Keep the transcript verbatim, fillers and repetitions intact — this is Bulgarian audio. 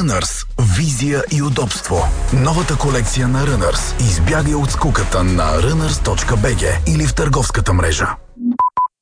Runners. Визия и удобство. Новата колекция на Runners. Избягай от скуката на runners точка би джи или в търговската мрежа.